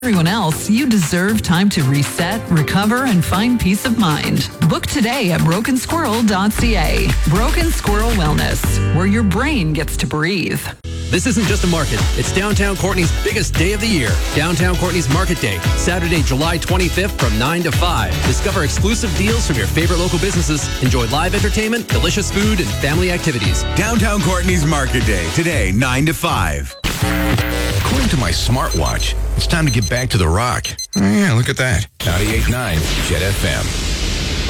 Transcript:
Everyone else, you deserve time to reset, recover, and find peace of mind. Book today at brokensquirrel.ca. Broken Squirrel Wellness, where your brain gets to breathe. This isn't just a market. It's Downtown Courtney's biggest day of the year. Downtown Courtney's Market Day, Saturday, July 25th from 9 to 5. Discover exclusive deals from your favorite local businesses. Enjoy live entertainment, delicious food, and family activities. Downtown Courtney's Market Day, today, 9 to 5. According to my smartwatch, it's time to get back to the rock. Yeah, look at that. 98.9 Jet FM.